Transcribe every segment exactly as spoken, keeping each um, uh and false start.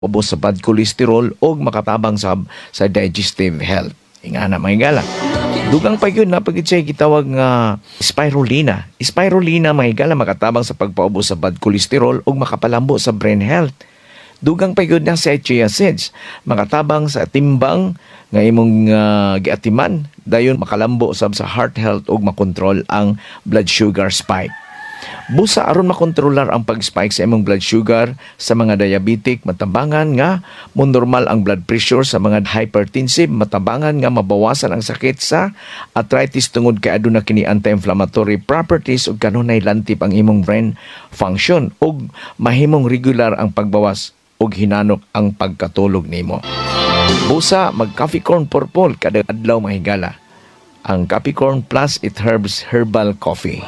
ubos sa bad cholesterol o makatabang sab sa digestive health. Ingana mga higala. Dugang pa yun, napagid siya gitawag nga spirulina. Spirulina mga higala makatabang sa pagpaubos sa bad cholesterol o makapalambo sa brain health. Dugang pa yun na sa chia seeds, makatabang sa timbang nga imong uh, giatiman, dayon makalambo sab sa heart health o makontrol ang blood sugar spike. Busa aron makontrolar ang pag-spike sa imong blood sugar sa mga diabetic, matabangan nga mo normal ang blood pressure sa mga hypertensive, matabangan nga mabawasan ang sakit sa arthritis tungod kay aduna kini anti-inflammatory properties ug kanunay lantip ang imong brain function ug mahimong regular ang pagbawas ug hinanok ang pagkatulog nimo. Busa mag coffee corn purple kada adlaw mahigala. Ang Capricorn Plus It Herbs Herbal Coffee.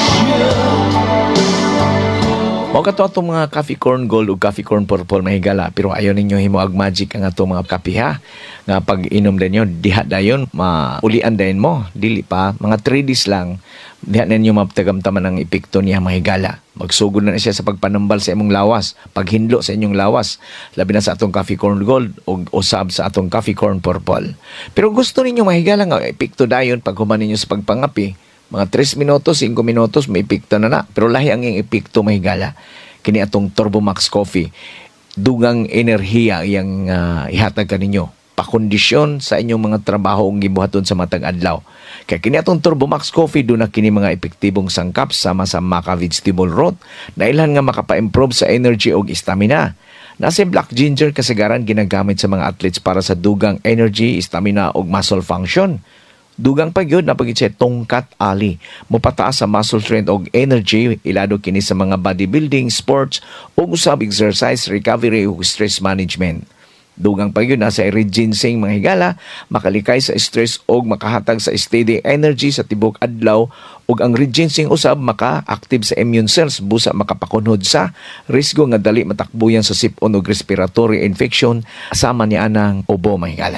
Mao kato atong mga coffee corn gold o coffee corn purple mahigala, pero ayaw ninyo himuag magic ang atong mga kape ha. Nga pag inom din yun, diha dayon maulian din mo, dili pa mga three days lang. Diha ninyo maptagamtaman ang epekto niya mahigala. Magsugod na, na siya sa pagpanambal sa imong lawas, paghinlo sa inyong lawas, labi na sa atong coffee corn gold o usab sa atong coffee corn purple. Pero gusto ninyo mahigala nga epekto dayon pag human ninyo sa pagpangapi. Mga three minutos, five minutos, may epekto na na. Pero lahi ang yung epekto mahigala. Kini atong Turbo Max Coffee. Dugang enerhiya yang uh, ihatag ka ninyo. Pakondisyon sa inyong mga trabaho ang gibuhaton sa matag adlaw. Kaya kini atong Turbo Max Coffee, doon na kini mga epektibong sangkap sama sa maca vegetable root na ilan nga makapa-improve sa energy o stamina. Nasa black ginger kasagaran ginagamit sa mga athletes para sa dugang energy, stamina o muscle function. Dugang pagyod na pagit siya tongkat ali. Mupataas sa muscle strength o energy, ilado kini sa mga bodybuilding, sports, o usab exercise, recovery o stress management. Dugang pagyod na sa ginseng mga higala, makalikay sa stress o makahatag sa steady energy sa tibok adlaw o ang ginseng usab maka-active sa immune cells, busa makapakunhod sa risgo nga dali matakbuyan sa sipon o respiratory infection sama ni anang ubo mga higala.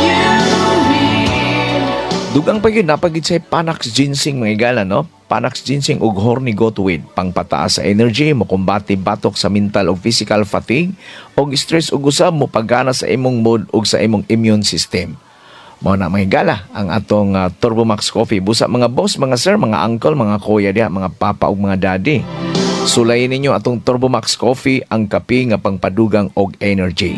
Dugang pa yun, napagid sa Panax Ginseng mga higala, no? Panax Ginseng ug horny goatweed, pangpataas sa energy, makumbati batok sa mental o physical fatigue, o stress ug usab mo pagana sa imong mood ug sa imong immune system. Mao na mga higala, ang atong uh, Turbo Max Coffee. Busa mga boss, mga sir, mga uncle, mga kuya diha, mga papa ug mga daddy. Sulayin ninyo atong Turbo Max Coffee, ang kape nga pangpadugang og energy.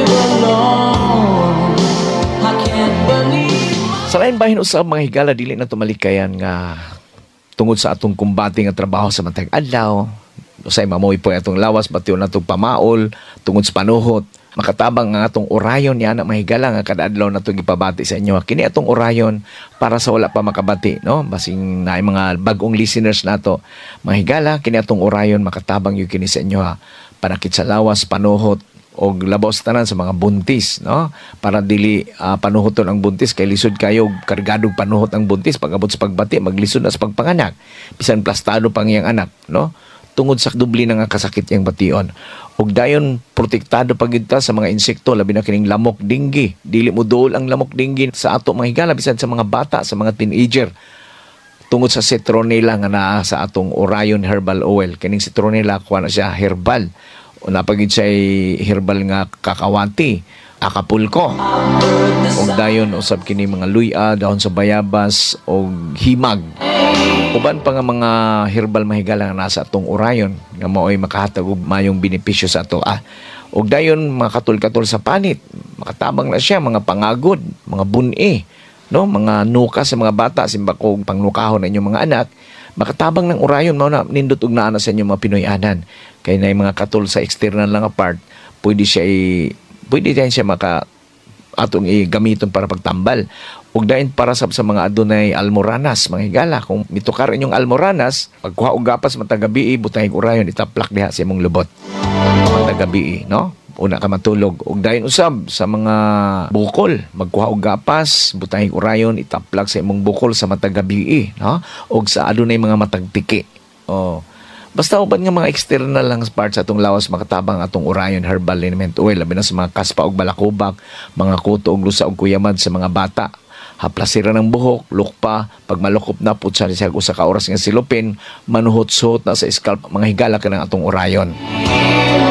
Sa lain bahin usab mga higala, dili na tumalikayan nga tungod sa atong kumbati nga trabaho sa matag adlaw. Usay mamoy po atong lawas, batiw na itong pamaol, tungod sa panuhot. Makatabang nga atong orayon niya na mahigala nga kada adlaw na itong ipabati sa inyo. Kini atong orayon para sa wala pa makabati, no? Basing na mga bagong listeners nato. Mahigala, kini atong orayon makatabang yung kini sa inyo ha. Panakit sa lawas, panuhot, o labos tanan sa mga buntis, no? Para dili uh, panuhoton ang buntis kay lisod kayo kargadog panuhot ang buntis pag-abot sa pagbati, maglisod na sa pagpanganak, bisan plastado pang iyang anak, no? Tungod sa dubli na nga kasakit yang bation. Og dayon protektado pagita sa mga insekto, labi na kining lamok dinggi. Dili mo duol ang lamok dinggi sa ato mga higala, bisan sa mga bata, sa mga teenager. Tungod sa citronella nga naa sa atong Orion Herbal Oil. Kining citronella kuha na siya herbal. O napagid siya herbal nga kakawati, akapulko. O dayon usab kini mga luya, dahon sa bayabas o himag. Uban pa nga mga herbal mahigala nga nasa atong Orion nga mao'y makahatag og mayong benepisyo sa ato. Ah, og dayon mga katul-katul sa panit, makatabang na siya mga pangagod, mga buni, no, mga nuka sa mga bata simbakog pangnukahon na inyong mga anak. Makatabang ng Orion mao na nindot og naa na sa inyong mga Pinoy-anan. Kaya na yung mga katul sa external lang apart, pwede siya i, pwede din siya maka atong i-gamiton para pagtambal. Ug dayon para sa, sa mga adunay almoranas, mga higala, kung mitukar inyong almoranas, pagkuha og gapas matag gabi, butang ig Orion, itaplak diha sa imong lubot. Matag gabi, no? Una ka matulog. Ug dayon usab sa mga bukol, magkuha og gapas, butang ig Orion, itaplak sa imong bukol sa matag gabi, no? Ug sa adunay mga matag tiki. Oh. Basta uban nga mga external lang parts atong lawas makatabang atong Orion Herbal Liniment Oil, labi na sa mga kaspa og balakubak, mga kuto og lusa og kuyamad sa mga bata. Haplasira ng buhok, lukpa, pag malukop na putsa siya usa ka oras nga silupin, manuhot-suhot na sa scalp, mga higala ka ng atong Orion.